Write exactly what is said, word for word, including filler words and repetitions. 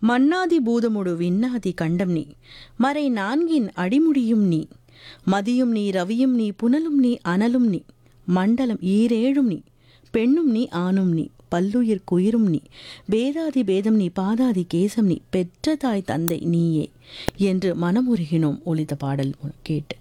மன்னாதி பூதமுடு விண்ணாதி கண்டம் நீ, மறை நான்கின் அடிமுடியும் நீ, மதியும் நீ, ரவியும் நீ, புனலும் நீ, அனலும் நீ, மண்டலம் ஈரேழும் நீ, பெண்ணும் நீ, ஆணும் நீ, பல்லுயிர் குயிரும் நீ, பேதாதி பேதம் நீ, பாதாதி கேசம் நீ, பெற்ற தாய் தந்தை நீயே என்று மனமுருகினோம் ஒலித்த பாடல் கேட்டு.